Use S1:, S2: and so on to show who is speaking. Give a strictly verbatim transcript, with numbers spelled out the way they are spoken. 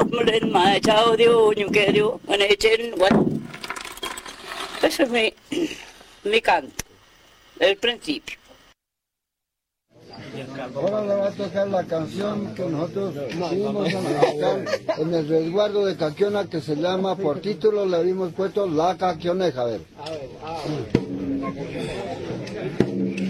S1: lên mà chao dio những cái dio anh ấy trên what eso es mi mi canto del principio.
S2: Ahora le va a tocar la canción que nosotros dimos en el, en el resguardo de Caquiona, que se llama, por título le habíamos puesto La Caquioneja. A ver. A ver, a ver.